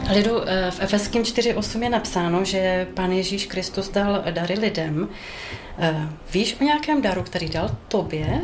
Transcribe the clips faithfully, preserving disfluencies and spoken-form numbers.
Lidu, v Efeským čtyři osm je napsáno, že Pán Ježíš Kristus dal dary lidem. Víš o nějakém daru, který dal tobě?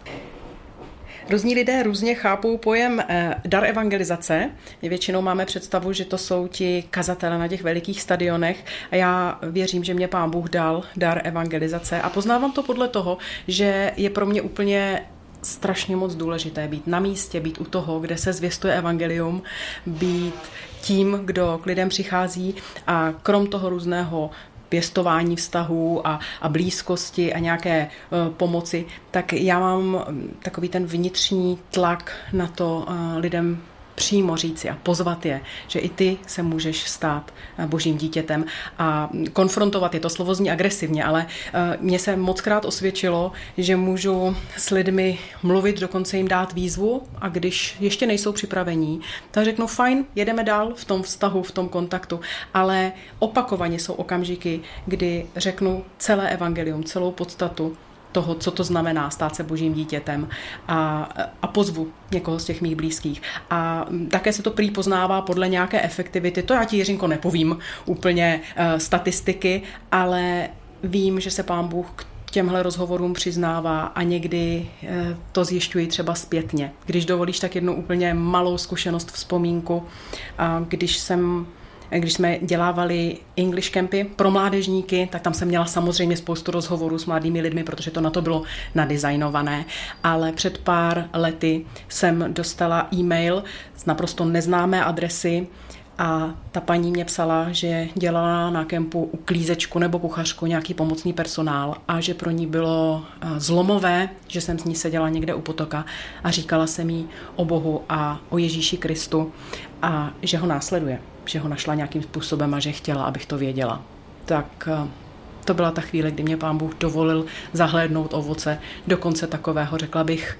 Různí lidé různě chápou pojem eh, dar evangelizace. Většinou máme představu, že to jsou ti kazatelé na těch velikých stadionech a já věřím, že mě Pán Bůh dal dar evangelizace a poznávám to podle toho, že je pro mě úplně strašně moc důležité být na místě, být u toho, kde se zvěstuje evangelium, být tím, kdo k lidem přichází a krom toho různého pěstování vztahů a, a blízkosti a nějaké uh, pomoci, tak já mám takový ten vnitřní tlak na to uh, lidem přímo říci a pozvat je, že i ty se můžeš stát božím dítětem a konfrontovat, je to slovo zní agresivně, ale uh, mně se mockrát osvědčilo, že můžu s lidmi mluvit, dokonce jim dát výzvu a když ještě nejsou připravení, tak řeknu fajn, jedeme dál v tom vztahu, v tom kontaktu, ale opakovaně jsou okamžiky, kdy řeknu celé evangelium, celou podstatu toho, co to znamená stát se božím dítětem a, a pozvu někoho z těch mých blízkých. A také se to prý poznává podle nějaké efektivity. To já ti, Jiřinko, nepovím úplně uh, statistiky, ale vím, že se Pán Bůh k těmhle rozhovorům přiznává a někdy uh, to zjišťuji třeba zpětně. Když dovolíš, tak jednu úplně malou zkušenost, vzpomínku. A když jsem Když jsme dělávali English campy pro mládežníky, tak tam jsem měla samozřejmě spoustu rozhovorů s mladými lidmi, protože to na to bylo nadizajnované. Ale před pár lety jsem dostala e-mail z naprosto neznámé adresy a ta paní mě psala, že dělala na kempu uklízečku nebo kuchařku, nějaký pomocný personál a že pro ní bylo zlomové, že jsem s ní seděla někde u potoka a říkala jsem jí o Bohu a o Ježíši Kristu a že ho následuje, že ho našla nějakým způsobem a že chtěla, abych to věděla. Tak to byla ta chvíle, kdy mě Pán Bůh dovolil zahlédnout ovoce dokonce takového, řekla bych,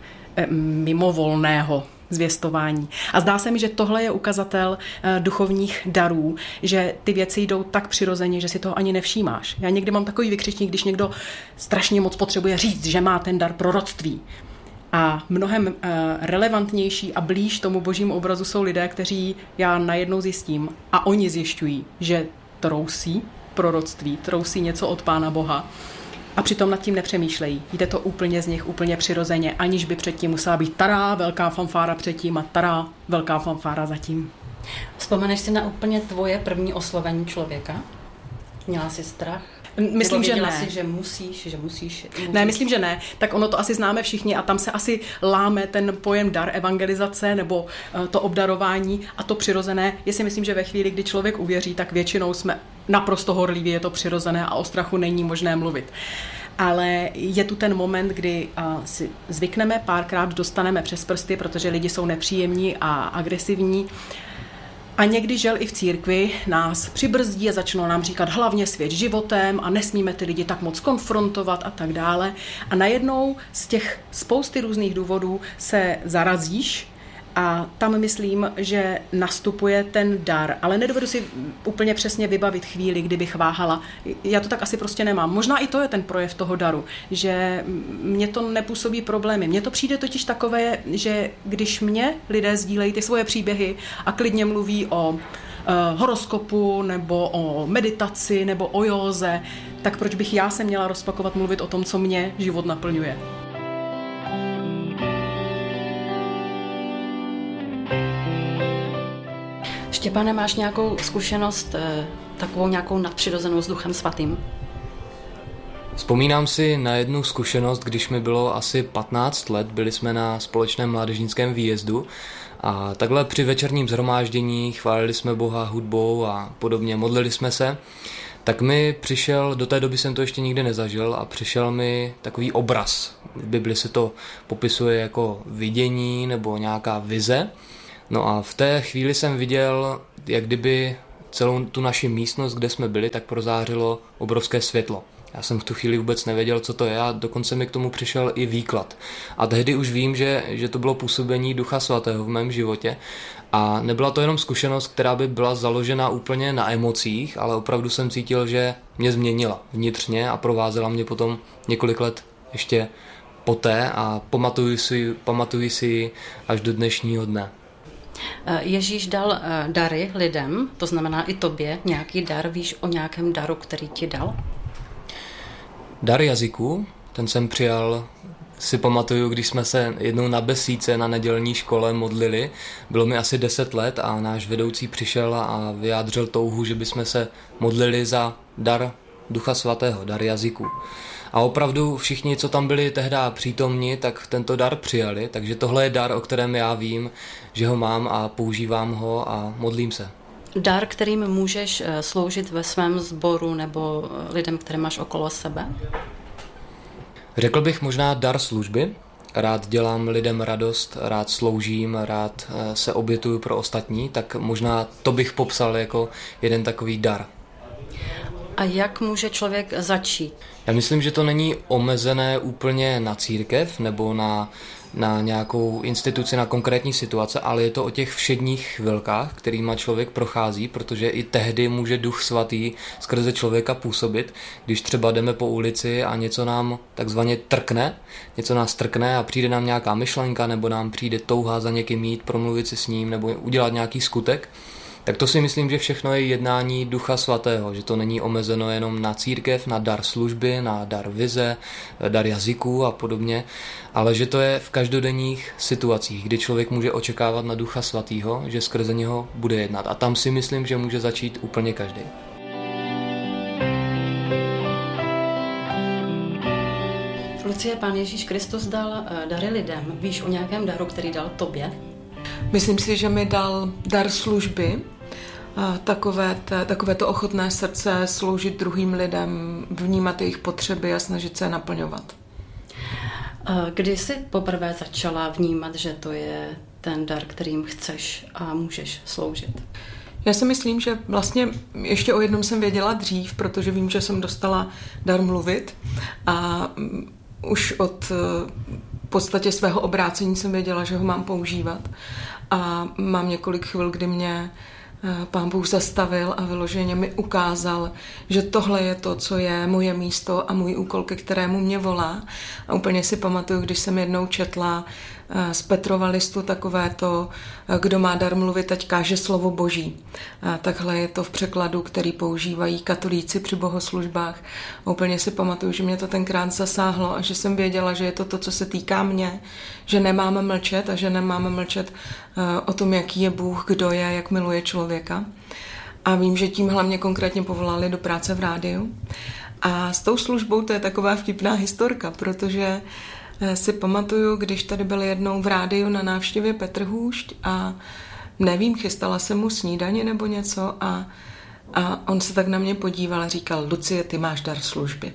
mimovolného zvěstování. A zdá se mi, že tohle je ukazatel duchovních darů, že ty věci jdou tak přirozeně, že si toho ani nevšímáš. Já někdy mám takový vykřičník, když někdo strašně moc potřebuje říct, že má ten dar proroctví. A mnohem uh, relevantnější a blíž tomu božímu obrazu jsou lidé, kteří já najednou zjistím a oni zjišťují, že trousí proroctví, trousí něco od Pána Boha a přitom nad tím nepřemýšlejí. Jde to úplně z nich, úplně přirozeně, aniž by předtím musela být tará, velká fanfára předtím a tará, velká fanfára zatím. Vzpomeneš si na úplně tvoje první oslovení člověka? Měla jsi strach? Myslím, že ne. Si, že musíš, že musíš, musíš. Ne, myslím, že ne. Tak ono to asi známe všichni a tam se asi láme ten pojem dar evangelizace nebo to obdarování a to přirozené. Já si myslím, že ve chvíli, kdy člověk uvěří, tak většinou jsme naprosto horliví, je to přirozené a o strachu není možné mluvit. Ale je tu ten moment, kdy uh, si zvykneme, párkrát dostaneme přes prsty, protože lidi jsou nepříjemní a agresivní. A někdy, žel, i v církvi nás přibrzdí a začnou nám říkat hlavně svět životem a nesmíme ty lidi tak moc konfrontovat a tak dále. A najednou z těch spousty různých důvodů se zarazíš a tam myslím, že nastupuje ten dar, ale nedovedu si úplně přesně vybavit chvíli, kdybych váhala. Já to tak asi prostě nemám. Možná i to je ten projev toho daru, že mě to nepůsobí problémy. Mně to přijde totiž takové, že když mě lidé sdílejí ty svoje příběhy a klidně mluví o uh, horoskopu nebo o meditaci nebo o józe, tak proč bych já se měla rozpakovat mluvit o tom, co mě život naplňuje? Štěpáne, máš nějakou zkušenost, takovou nějakou nadpřirozenou s Duchem Svatým? Vzpomínám si na jednu zkušenost, když mi bylo asi patnáct let, byli jsme na společném mládežnickém výjezdu a takhle při večerním shromáždění chválili jsme Boha hudbou a podobně, modlili jsme se, tak mi přišel, do té doby jsem to ještě nikdy nezažil a přišel mi takový obraz. V Bibli se to popisuje jako vidění nebo nějaká vize. No a v té chvíli jsem viděl, jak kdyby celou tu naši místnost, kde jsme byli, tak prozářilo obrovské světlo. Já jsem v tu chvíli vůbec nevěděl, co to je a dokonce mi k tomu přišel i výklad. A tehdy už vím, že, že to bylo působení Ducha Svatého v mém životě. A nebyla to jenom zkušenost, která by byla založena úplně na emocích, ale opravdu jsem cítil, že mě změnila vnitřně a provázela mě potom několik let ještě poté a pamatuju si, pamatuju si až do dnešního dne. Ježíš dal dary lidem, to znamená i tobě, nějaký dar, víš o nějakém daru, který ti dal? Dar jazyků, ten jsem přijal, si pamatuju, když jsme se jednou na besídce na nedělní škole modlili, bylo mi asi deset let a náš vedoucí přišel a vyjádřil touhu, že bychom se modlili za dar Ducha Svatého, dar jazyků. A opravdu všichni, co tam byli tehdy přítomni, tak tento dar přijali, takže tohle je dar, o kterém já vím, že ho mám a používám ho a modlím se. Dar, kterým můžeš sloužit ve svém sboru nebo lidem, které máš okolo sebe? Řekl bych možná dar služby. Rád dělám lidem radost, rád sloužím, rád se obětuju pro ostatní, tak možná to bych popsal jako jeden takový dar. A jak může člověk začít? Já myslím, že to není omezené úplně na církev nebo na, na nějakou instituci, na konkrétní situace, ale je to o těch všedních chvilkách, kterýma člověk prochází, protože i tehdy může Duch Svatý skrze člověka působit, když třeba jdeme po ulici a něco nám takzvaně trkne, něco nás trkne a přijde nám nějaká myšlenka nebo nám přijde touha za někým jít, promluvit si s ním nebo udělat nějaký skutek. Tak to si myslím, že všechno je jednání Ducha Svatého, že to není omezeno jenom na církev, na dar služby, na dar vize, dar jazyků a podobně, ale že to je v každodenních situacích, kdy člověk může očekávat na Ducha Svatého, že skrze něho bude jednat. A tam si myslím, že může začít úplně každý. Lucie, Pán Ježíš Kristus dal dary lidem. Víš o nějakém daru, který dal tobě? Myslím si, že mi dal dar služby, takové, te, takové to ochotné srdce sloužit druhým lidem, vnímat jejich potřeby a snažit se je naplňovat. Kdy jsi poprvé začala vnímat, že to je ten dar, kterým chceš a můžeš sloužit? Já si myslím, že vlastně ještě o jednom jsem věděla dřív, protože vím, že jsem dostala dar mluvit a už od v podstatě svého obrácení jsem věděla, že ho mám používat. A mám několik chvil, kdy mě Pán Bůh zastavil a vyloženě mi ukázal, že tohle je to, co je moje místo a můj úkol, ke kterému mě volá. A úplně si pamatuju, když jsem jednou četla z Petrova listu takové to, kdo má dar mluvit, ať káže slovo Boží. A takhle je to v překladu, který používají katolíci při bohoslužbách. A úplně si pamatuju, že mě to tenkrát zasáhlo a že jsem věděla, že je to to, co se týká mě, že nemáme mlčet a že nemáme mlčet o tom, jaký je Bůh, kdo je, jak miluje člověka. A vím, že tím hlavně konkrétně povolali do práce v rádiu. A s tou službou to je taková vtipná historka, protože si pamatuju, když tady byl jednou v rádiu na návštěvě Petr Hůšť a nevím, chystala se mu snídaně nebo něco a, a on se tak na mě podíval a říkal: Lucie, ty máš dar služby.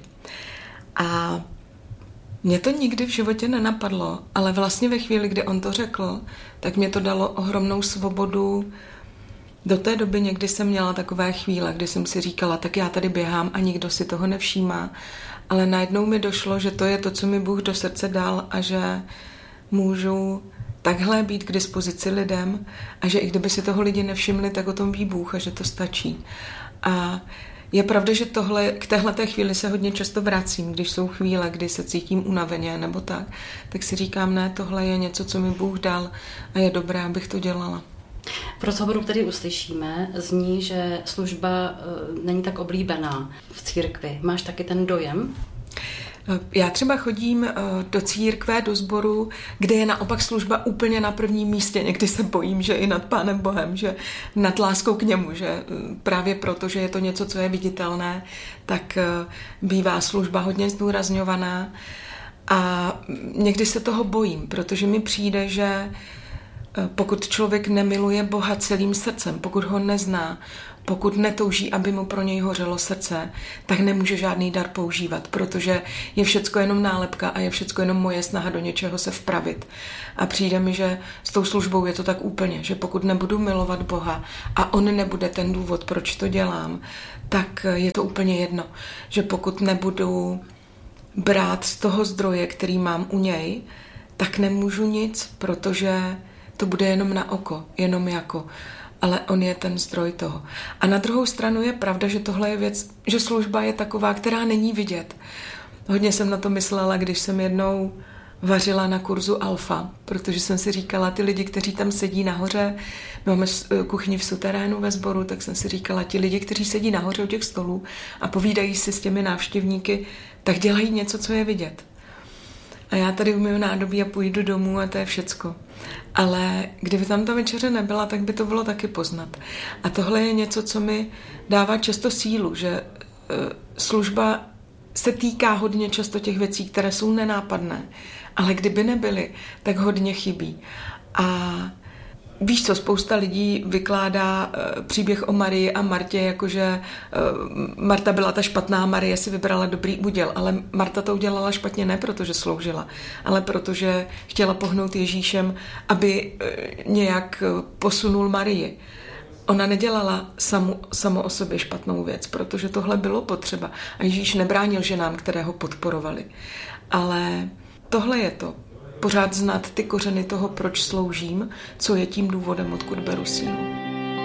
A mě to nikdy v životě nenapadlo, ale vlastně ve chvíli, kdy on to řekl, tak mě to dalo ohromnou svobodu. Do té doby někdy jsem měla takové chvíle, kdy jsem si říkala, tak já tady běhám a nikdo si toho nevšímá. Ale najednou mi došlo, že to je to, co mi Bůh do srdce dal a že můžu takhle být k dispozici lidem a že i kdyby si toho lidi nevšimli, tak o tom ví Bůh a že to stačí. A je pravda, že tohle, k téhleté chvíli se hodně často vracím, když jsou chvíle, kdy se cítím unaveně nebo tak, tak si říkám, ne, tohle je něco, co mi Bůh dal a je dobré, abych to dělala. V rozhovoru, který uslyšíme, zní, že služba není tak oblíbená v církvi. Máš taky ten dojem? Já třeba chodím do církve, do sboru, kde je naopak služba úplně na prvním místě. Někdy se bojím, že i nad Pánem Bohem, že nad láskou k němu, že právě proto, že je to něco, co je viditelné, tak bývá služba hodně zdůrazňovaná. A někdy se toho bojím, protože mi přijde, že pokud člověk nemiluje Boha celým srdcem, pokud ho nezná, pokud netouží, aby mu pro něj hořelo srdce, tak nemůže žádný dar používat, protože je všecko jenom nálepka a je všecko jenom moje snaha do něčeho se vpravit. A přijde mi, že s tou službou je to tak úplně, že pokud nebudu milovat Boha a on nebude ten důvod, proč to dělám, tak je to úplně jedno. Že pokud nebudu brát z toho zdroje, který mám u něj, tak nemůžu nic, protože to bude jenom na oko, jenom jako. Ale on je ten zdroj toho. A na druhou stranu je pravda, že tohle je věc, že služba je taková, která není vidět. Hodně jsem na to myslela, když jsem jednou vařila na kurzu Alfa, protože jsem si říkala, ty lidi, kteří tam sedí nahoře, my máme kuchyni v suterénu ve sboru, tak jsem si říkala, ti lidi, kteří sedí nahoře u těch stolů a povídají si s těmi návštěvníky, tak dělají něco, co je vidět. A já tady umyju nádobí a půjdu domů a to je všecko. Ale kdyby tam ta večeře nebyla, tak by to bylo taky poznat. A tohle je něco, co mi dává často sílu, že služba se týká hodně často těch věcí, které jsou nenápadné, ale kdyby nebyly, tak hodně chybí. A víš co, spousta lidí vykládá příběh o Marii a Martě, jakože Marta byla ta špatná, Marie si vybrala dobrý úděl, ale Marta to udělala špatně ne protože sloužila, ale protože chtěla pohnout Ježíšem, aby nějak posunul Marii. Ona nedělala samu, samo o sobě špatnou věc, protože tohle bylo potřeba. A Ježíš nebránil ženám, které ho podporovali. Ale tohle je to. Pořád znát ty kořeny toho, proč sloužím, co je tím důvodem, odkud beru sílu.